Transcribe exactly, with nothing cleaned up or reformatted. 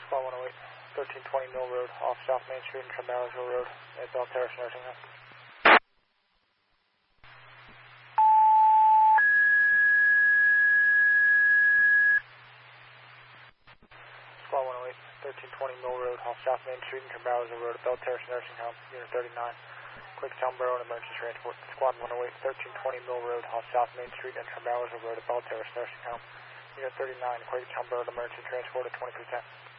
Squad one oh eight, thirteen twenty Mill Road, off South Main Street and Tremballinsville Road at Bell Terrace Nursing Home. Squad one oh eight, thirteen twenty Mill Road, off South Main Street and Tremballinsville Road at Bell Terrace Nursing Home, Unit thirty-nine. Quakertown Borough and Emergency Transport. Squad one oh eight, thirteen twenty Mill Road, off South Main Street and Tremballinsville Road at Bell Terrace Nursing Home, Unit thirty-nine. Quakertown Borough and Emergency Transport at twenty-three ten.